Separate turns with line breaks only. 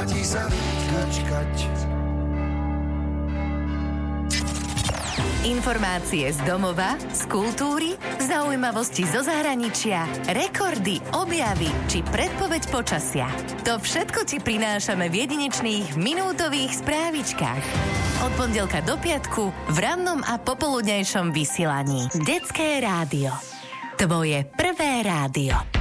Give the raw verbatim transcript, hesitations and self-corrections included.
oplatí sa vyčkať.
Informácie z domova, z kultúry, zaujímavosti zo zahraničia, rekordy, objavy či predpoveď počasia. To všetko ti prinášame v jedinečných minútových správičkách. Od pondelka do piatku v rannom a popoludnejšom vysielaní. Detské rádio. Tvoje prvé rádio.